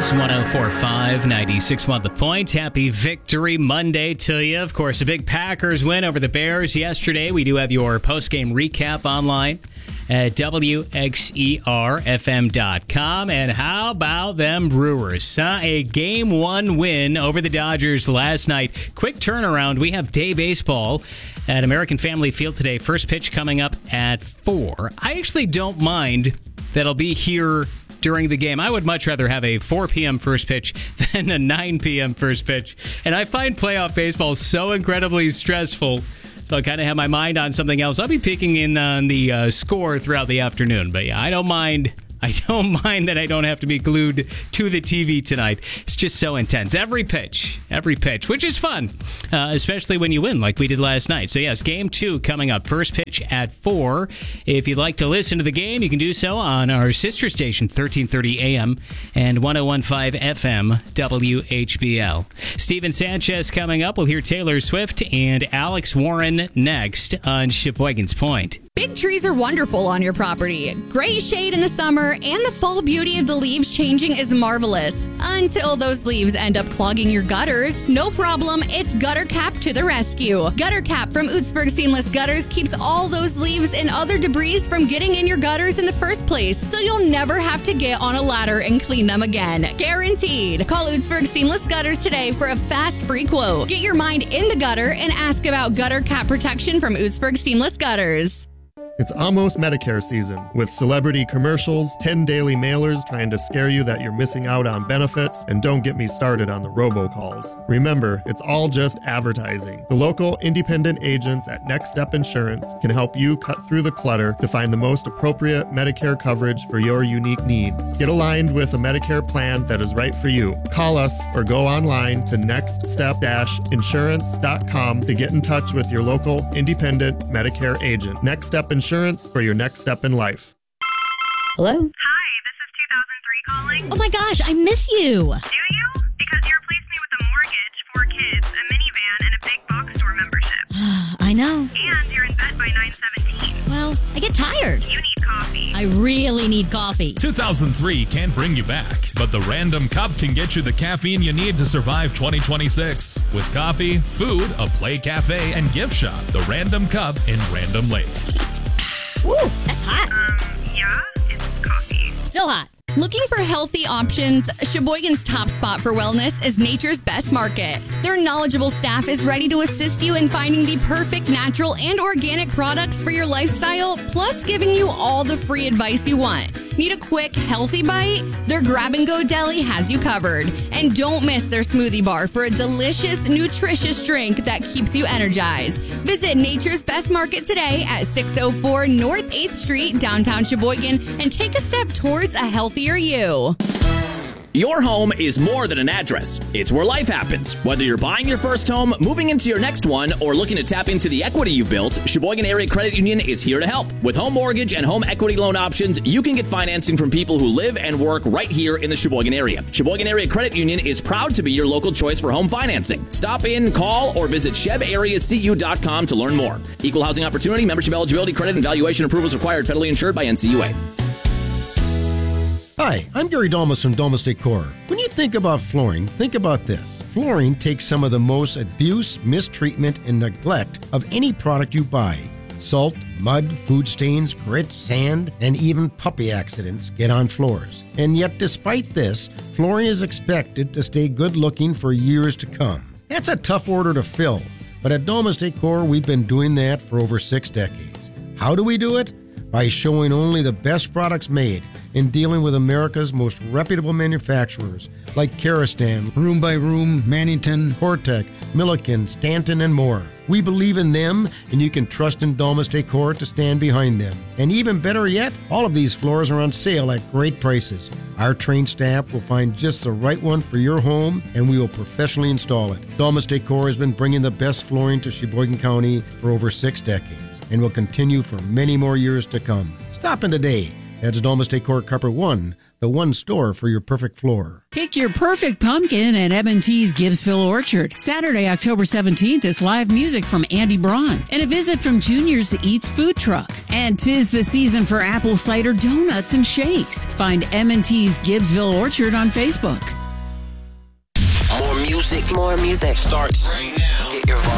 is 104.5, 96.1 The Point. Happy Victory Monday to you. Of course, a big Packers win over the Bears yesterday. We do have your post-game recap online at WXERFM.com. And how about them Brewers? A Game 1 win over the Dodgers last night. Quick turnaround. We have day baseball at American Family Field today. First pitch coming up at 4. I actually don't mind that I'll be here during the game. I would much rather have a 4 p.m. first pitch than a 9 p.m. first pitch. And I find playoff baseball so incredibly stressful. So I kind of have my mind on something else. I'll be peeking in on the score throughout the afternoon. But yeah, I don't mind that I don't have to be glued to the TV tonight. It's just so intense. Every pitch, which is fun, especially when you win like we did last night. So yes, Game 2 coming up. First pitch at 4. If you'd like to listen to the game, you can do so on our sister station, 1330 AM and 101.5 FM, WHBL. Steven Sanchez coming up. We'll hear Taylor Swift and Alex Warren next on Sheboygan's Point. Big trees are wonderful on your property. Great shade in the summer, and the fall beauty of the leaves changing is marvelous. Until those leaves end up clogging your gutters. No problem, it's Gutter Cap to the rescue. Gutter Cap from Utzberg Seamless Gutters keeps all those leaves and other debris from getting in your gutters in the first place, so you'll never have to get on a ladder and clean them again. Guaranteed. Call Utzberg Seamless Gutters today for a fast free quote. Get your mind in the gutter and ask about Gutter Cap protection from Utzberg Seamless Gutters. It's almost Medicare season, with celebrity commercials, 10 daily mailers trying to scare you that you're missing out on benefits, and don't get me started on the robocalls. Remember, it's all just advertising. The local independent agents at Next Step Insurance can help you cut through the clutter to find the most appropriate Medicare coverage for your unique needs. Get aligned with a Medicare plan that is right for you. Call us or go online to nextstep-insurance.com to get in touch with your local independent Medicare agent. Next Step Insurance for your next step in life. Hello? Hi, this is 2003 calling. Oh my gosh, I miss you. Do you? Because you replaced me with a mortgage, 4 kids, a minivan, and a big box store membership. I know. And you're in bed by 9:17. Well, I get tired. You need coffee. I really need coffee. 2003 can't bring you back, but the Random Cup can get you the caffeine you need to survive 2026. With coffee, food, a play cafe, and gift shop. The Random Cup in Random Lake. Ooh, that's hot. Yeah, it's coffee. Still hot. Looking for healthy options? Sheboygan's top spot for wellness is Nature's Best Market. Their knowledgeable staff is ready to assist you in finding the perfect natural and organic products for your lifestyle, plus giving you all the free advice you want. Need a quick, healthy bite? Their grab-and-go deli has you covered. And don't miss their smoothie bar for a delicious, nutritious drink that keeps you energized. Visit Nature's Best Market today at 604 North 8th Street, downtown Sheboygan, and take a step towards a healthier you. Your home is more than an address. It's where life happens. Whether you're buying your first home, moving into your next one, or looking to tap into the equity you built, Sheboygan Area Credit Union is here to help. With home mortgage and home equity loan options, you can get financing from people who live and work right here in the Sheboygan area. Sheboygan Area Credit Union is proud to be your local choice for home financing. Stop in, call, or visit shebareacu.com to learn more. Equal housing opportunity, membership eligibility, credit, and valuation approvals required, federally insured by NCUA. Hi, I'm Gary Dalmas from Dalmas Decor. When you think about flooring, think about this. Flooring takes some of the most abuse, mistreatment, and neglect of any product you buy. Salt, mud, food stains, grit, sand, and even puppy accidents get on floors. And yet, despite this, flooring is expected to stay good looking for years to come. That's a tough order to fill, but at Dalmas Decor, we've been doing that for over 6 decades. How do we do it? By showing only the best products made and dealing with America's most reputable manufacturers like Karastan, Room by Room, Mannington, Hortec, Milliken, Stanton, and more. We believe in them, and you can trust in Dalmas Decor to stand behind them. And even better yet, all of these floors are on sale at great prices. Our trained staff will find just the right one for your home, and we will professionally install it. Dalmas Decor has been bringing the best flooring to Sheboygan County for over 6 decades. And will continue for many more years to come. Stop in today. That's Dalmas Decor, Carpet 1, the one store for your perfect floor. Pick your perfect pumpkin at M&T's Gibbsville Orchard. Saturday, October 17th is live music from Andy Braun and a visit from Junior's Eats food truck. And 'tis the season for apple cider donuts and shakes. Find M&T's Gibbsville Orchard on Facebook. More music starts right now. Get your